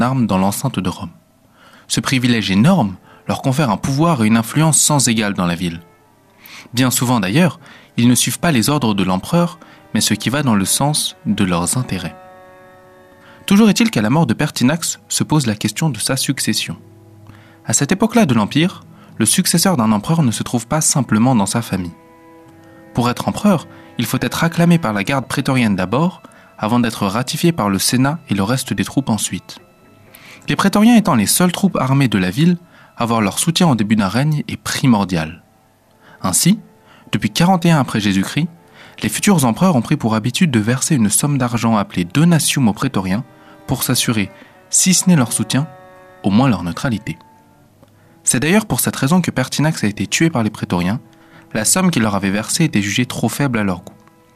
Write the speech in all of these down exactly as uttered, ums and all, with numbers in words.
d'armes dans l'enceinte de Rome. Ce privilège énorme leur confère un pouvoir et une influence sans égale dans la ville. Bien souvent d'ailleurs, ils ne suivent pas les ordres de l'empereur, mais ce qui va dans le sens de leurs intérêts. Toujours est-il qu'à la mort de Pertinax se pose la question de sa succession. À cette époque-là de l'Empire, le successeur d'un empereur ne se trouve pas simplement dans sa famille. Pour être empereur, il faut être acclamé par la garde prétorienne d'abord, avant d'être ratifié par le Sénat et le reste des troupes ensuite. Les prétoriens étant les seules troupes armées de la ville, avoir leur soutien au début d'un règne est primordial. Ainsi, depuis quarante et un après Jésus-Christ, les futurs empereurs ont pris pour habitude de verser une somme d'argent appelée donatium aux prétoriens pour s'assurer, si ce n'est leur soutien, au moins leur neutralité. C'est d'ailleurs pour cette raison que Pertinax a été tué par les prétoriens. La somme qu'il leur avait versée était jugée trop faible à leur goût.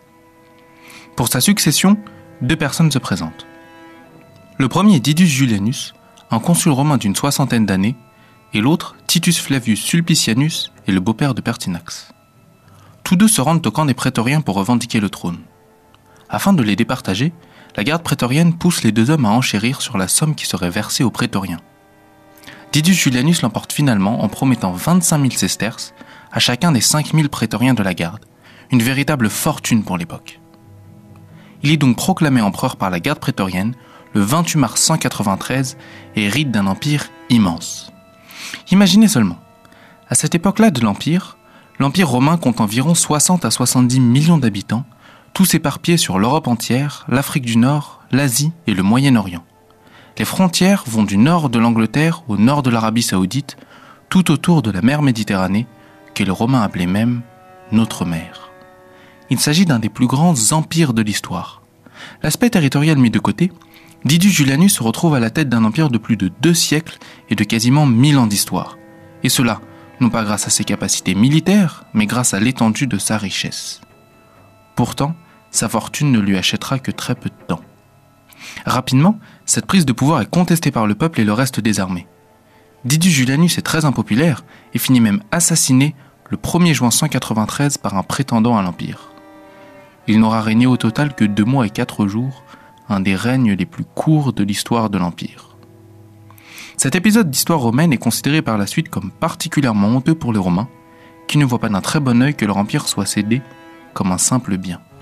Pour sa succession, deux personnes se présentent. Le premier est Didius Julianus, un consul romain d'une soixantaine d'années, et l'autre, Titus Flavius Sulpicianus, est le beau-père de Pertinax. Tous deux se rendent au camp des prétoriens pour revendiquer le trône. Afin de les départager, la garde prétorienne pousse les deux hommes à enchérir sur la somme qui serait versée aux prétoriens. Didius Julianus l'emporte finalement en promettant vingt-cinq mille sesterces à chacun des cinq mille prétoriens de la garde, une véritable fortune pour l'époque. Il est donc proclamé empereur par la garde prétorienne le vingt-huit mars cent quatre-vingt-treize et hérite d'un empire immense. Imaginez seulement, à cette époque-là de l'Empire, l'Empire romain compte environ soixante à soixante-dix millions d'habitants, tous éparpillés sur l'Europe entière, l'Afrique du Nord, l'Asie et le Moyen-Orient. Les frontières vont du nord de l'Angleterre au nord de l'Arabie Saoudite, tout autour de la mer Méditerranée, que les Romains appelaient même « notre mer ». Il s'agit d'un des plus grands empires de l'histoire. L'aspect territorial mis de côté, Didius Julianus se retrouve à la tête d'un empire de plus de deux siècles et de quasiment mille ans d'histoire. Et cela, non pas grâce à ses capacités militaires, mais grâce à l'étendue de sa richesse. Pourtant, sa fortune ne lui achètera que très peu de temps. Rapidement, cette prise de pouvoir est contestée par le peuple et le reste des armées. Didius Julianus est très impopulaire et finit même assassiné le premier juin cent quatre-vingt-treize par un prétendant à l'Empire. Il n'aura régné au total que deux mois et quatre jours, un des règnes les plus courts de l'histoire de l'Empire. Cet épisode d'histoire romaine est considéré par la suite comme particulièrement honteux pour les Romains, qui ne voient pas d'un très bon œil que leur empire soit cédé comme un simple bien.